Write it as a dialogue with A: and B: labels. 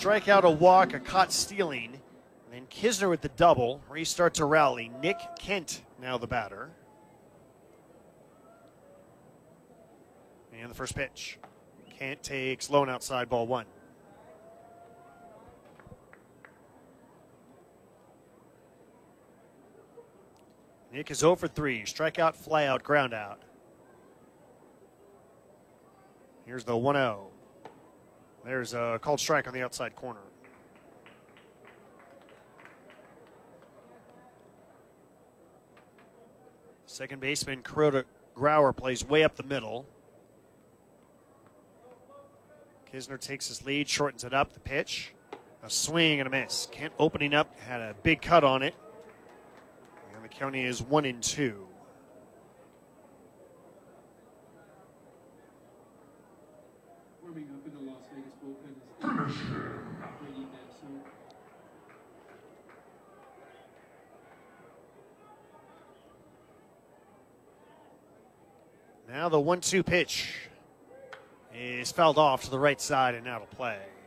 A: strikeout, a walk, a caught stealing. And then Kisner with the double. Restart to rally. Nick Kent now the batter. And the first pitch. Kent takes low and outside, ball one. Nick is 0 for 3. Strikeout, flyout, ground out. Here's the 1-0. There's a called strike on the outside corner. Second baseman Kuroda Grauer plays way up the middle. Kisner takes his lead, shortens it up. The pitch, a swing and a miss. Kent opening up, had a big cut on it. And the count is 1-2.
B: Warming up in the Las Vegas bullpen is bringing that soon.
A: Now the 1-2 pitch is fouled off to the right side and out of play.